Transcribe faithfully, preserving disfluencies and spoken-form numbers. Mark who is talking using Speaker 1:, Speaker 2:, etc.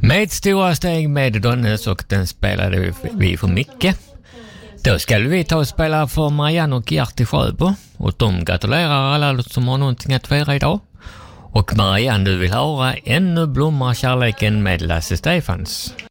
Speaker 1: Med stora steg med Donnes, och den spelade vi för mycket. Då ska vi ta och spela för Marianne och Gert i Sjöbo. Och de gratulerar alla som har någonting att fira idag. Och Marianne, du vill höra Ännu blommar kärleken med Lasse Stefans.